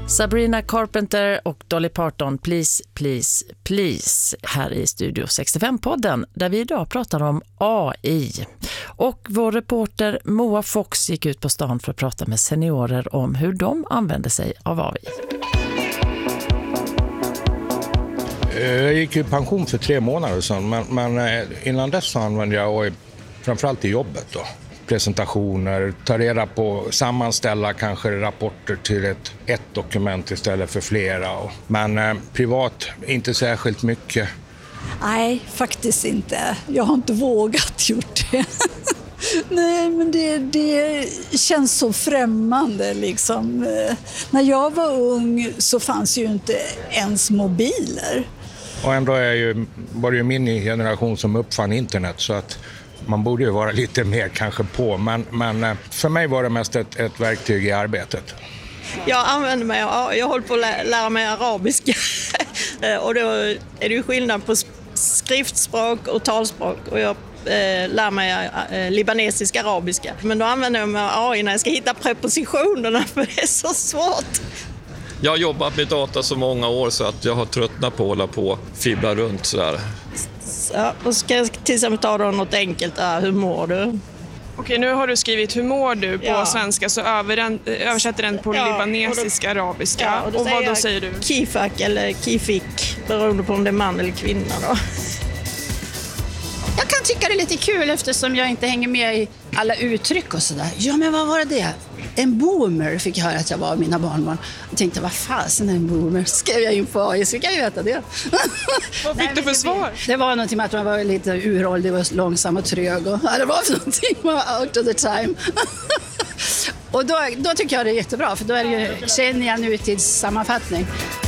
Sabrina Carpenter och Dolly Parton, Please, Please, Please, här i Studio 65-podden där vi idag pratar om AI. Och vår reporter Moa Fox gick ut på stan för att prata med seniorer om hur de använder sig av AI. Jag gick i pension för 3 månader sedan, men innan dess använde jag AI framförallt i jobbet då. Presentationer, ta reda på, sammanställa kanske rapporter till ett dokument istället för flera. Men privat inte särskilt mycket. Nej, faktiskt inte. Jag har inte vågat gjort det. Nej, men det känns så främmande liksom. När jag var ung så fanns ju inte ens mobiler. Och ändå var det ju min generation som uppfann internet, så att man borde ju vara lite mer kanske på. Men för mig var det mest ett verktyg i arbetet. Jag använder mig av, jag håller på att lära mig arabiska. Och då är det ju skillnad på skriftspråk och talspråk. Och jag lär mig libanesisk arabiska. Men då använder jag mig av AI när jag ska hitta prepositionerna, för det är så svårt. Jag har jobbat med data så många år så att jag har tröttnat på att hålla på och fibbla runt sådär. Ja, och ska jag till exempel ta då något enkelt, hur mår du? Okej, nu har du skrivit hur mår du på svenska, så översätter den på libanesisk arabiska. Ja, och vad då säger du? Kifak eller kifik, beroende på om det är man eller kvinna då. Jag kan tycka det är lite kul eftersom jag inte hänger med i alla uttryck och sådär. Ja, men vad var det? En boomer fick jag höra att jag var av mina barnbarn. Jag tänkte, vad fasen är en boomer? Skrev jag in på AI, så kan jag veta det. Vad fick du för svar? Det var någonting med att man var lite uråldrig, var långsam och trög. Och, det var någonting out of the time. Och då tycker jag det är jättebra, för då är det ju, känner jag nutidssammanfattning.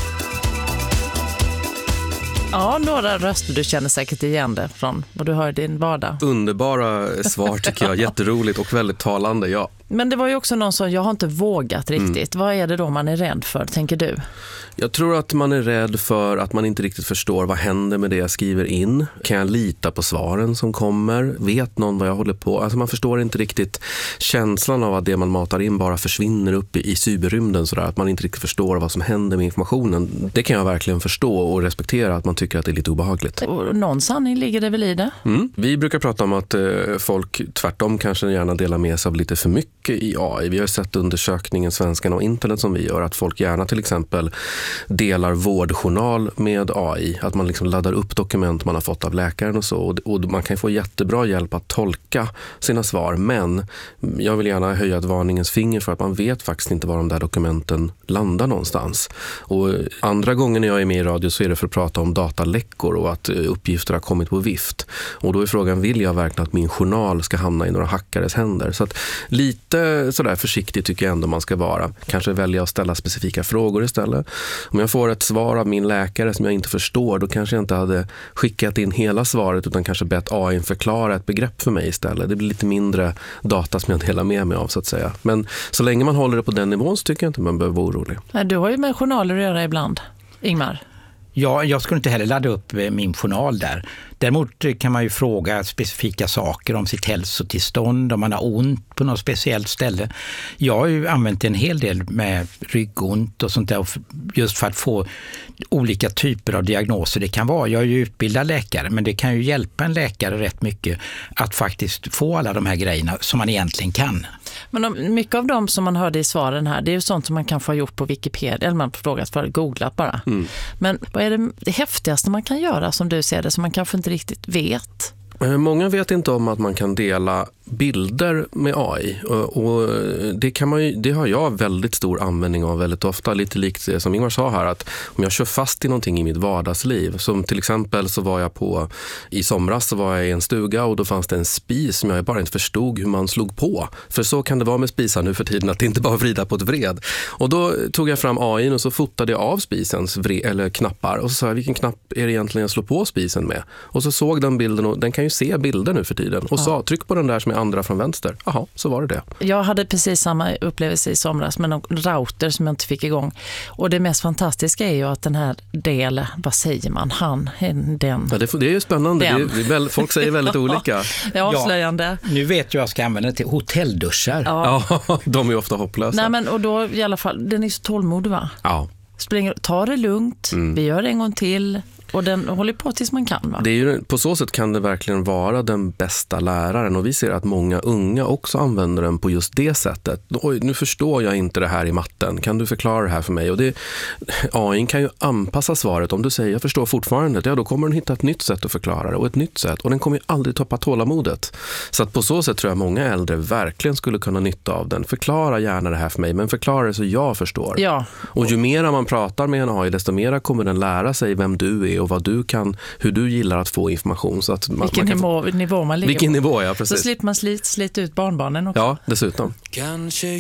Ja, några röster du känner säkert igen det från vad du hör i din vardag. Underbara svar tycker jag, jätteroligt och väldigt talande, ja. Men det var ju också någon som jag har inte vågat riktigt. Vad är det då man är rädd för, tänker du? Jag tror att man är rädd för att man inte riktigt förstår vad händer med det jag skriver in. Kan jag lita på svaren som kommer? Vet någon vad jag håller på? Alltså man förstår inte riktigt känslan av att det man matar in bara försvinner upp i cyberrymden sådär. Att man inte riktigt förstår vad som händer med informationen. Det kan jag verkligen förstå och respektera, att man tycker att det är lite obehagligt. Och någon sanning ligger det väl i det? Vi brukar prata om att folk tvärtom kanske gärna delar med sig av lite för mycket i AI. Vi har sett undersökningen Svenskarna och internet som vi gör, att folk gärna till exempel delar vårdjournal med AI. Att man liksom laddar upp dokument man har fått av läkaren och så. Och man kan få jättebra hjälp att tolka sina svar. Men jag vill gärna höja ett varningens finger för att man vet faktiskt inte var de där dokumenten landar någonstans. Och andra gånger när jag är med i radio så är det för att prata om dataläckor och att uppgifter har kommit på vift. Och då är frågan, vill jag verkligen att min journal ska hamna i några hackares händer? Så att lite sådär försiktig tycker jag ändå man ska vara. Kanske välja att ställa specifika frågor istället. Om jag får ett svar av min läkare som jag inte förstår, då kanske jag inte hade skickat in hela svaret utan kanske bett AI förklara ett begrepp för mig istället. Det blir lite mindre data som jag delar med mig av så att säga. Men så länge man håller det på den nivån så tycker jag inte man behöver vara orolig. Du har ju med journaler att göra ibland, Ingmar. Ja, jag skulle inte heller ladda upp min journal där. Däremot kan man ju fråga specifika saker om sitt hälsotillstånd, om man har ont på något speciellt ställe. Jag har ju använt en hel del med ryggont och sånt där just för att få olika typer av diagnoser det kan vara. Jag är ju utbildad läkare, men det kan ju hjälpa en läkare rätt mycket att faktiskt få alla de här grejerna som man egentligen kan. Men mycket av dem som man hörde i svaren här, det är ju sånt som man kan få gjort på Wikipedia, eller man får frågat för googlat bara. Men vad är det häftigaste man kan göra som du ser det, som man kanske inte riktigt vet? Många vet inte om att man kan dela bilder med AI och det har jag väldigt stor användning av väldigt ofta, lite likt det som Ingmar sa här, att om jag kör fast i någonting i mitt vardagsliv, som till exempel så var jag i somras så var jag i en stuga och då fanns det en spis som jag bara inte förstod hur man slog på, för så kan det vara med spisar nu för tiden att det inte bara vrida på ett vred, och då tog jag fram AI och så fotade jag av spisens eller knappar och så sa jag, vilken knapp är det egentligen jag slår på spisen med, och så såg den bilden och den kan ju se bilder nu för tiden och sa, tryck på den där som är andra från vänster. Jaha, så var det. Jag hade precis samma upplevelse i somras med någon router som jag inte fick igång. Och det mest fantastiska är ju att den här delen, vad säger man? Den. Ja, det är ju spännande. Folk säger väldigt olika. Det är avslöjande. Ja, nu vet jag ska använda det till hotellduschar. Ja, de är ofta hopplösa. Nej, men och då i alla fall, den är så tålmodig, va? Ja. Ta det lugnt, vi gör det en gång till. Och den håller på tills man kan, va? Det är ju, på så sätt kan det verkligen vara den bästa läraren, och vi ser att många unga också använder den på just det sättet. Oj, nu förstår jag inte det här i matten. Kan du förklara det här för mig? Och AI kan ju anpassa svaret. Om du säger jag förstår fortfarande, då kommer den hitta ett nytt sätt att förklara det och ett nytt sätt. Och den kommer ju aldrig tappa tålamodet. Så att på så sätt tror jag många äldre verkligen skulle kunna nytta av den. Förklara gärna det här för mig, men förklara det så jag förstår. Ja. Och ju mer man pratar med en AI, desto mer kommer den lära sig vem du är och vad du kan, hur du gillar att få information. Så att vilken nivå man ligger Vilken på. nivå, ja, precis. Så sliter man slita ut barnbarnen också. Ja, dessutom. Kanske